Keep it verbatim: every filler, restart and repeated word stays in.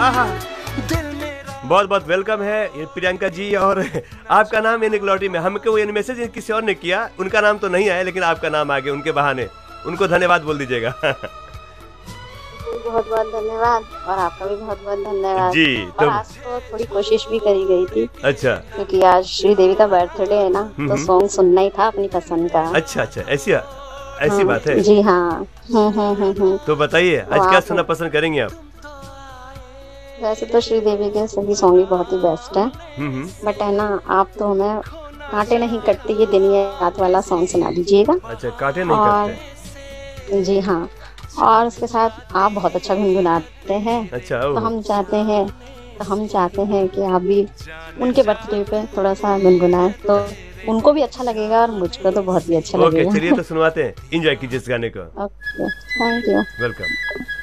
आहा, बहुत बहुत वेलकम है ये प्रियंका जी। और आपका नाम यानी लॉटरी में हमको ये मैसेज किसी और ने किया, उनका नाम तो नहीं आया लेकिन आपका नाम आ गया उनके बहाने। उनको धन्यवाद बोल दीजिएगा। बहुत बहुत धन्यवाद और आपका भी बहुत बहुत धन्यवाद जी। तो आज तो थोड़ी कोशिश भी करी गई थी। अच्छा, क्योंकि आज श्रीदेवी का बर्थडे है ना, तो सॉन्ग सुनना ही था अपनी पसंद का। अच्छा अच्छा, ऐसी ऐसी हाँ, बात है। जी हाँ। हम्म हम्म हम्म तो बताइए आज तो क्या आप- सुनना पसंद करेंगे आप? वैसे तो श्रीदेवी के सभी सॉन्ग ही बहुत ही बेस्ट है, हम्म बट है ना, आप तो हमें कांटे नहीं कटते ये दिन ये रात वाला सॉन्ग सुना दीजिएगा। अच्छा, कांटे नहीं और करते। जी हाँ, और उसके साथ आप बहुत अच्छा गुनगुनाते हैं। अच्छा, तो ओह, हम चाहते हैं तो हम चाहते हैं कि आप भी उनके बर्थडे पे थोड़ा सा गुनगुनाएं, तो उनको भी अच्छा लगेगा और मुझको तो बहुत ही अच्छा ओके लगेगा। चलिए तो सुनवाते हैं। एंजॉय कीजिए इस गाने को। Okay, thank you. वेलकम।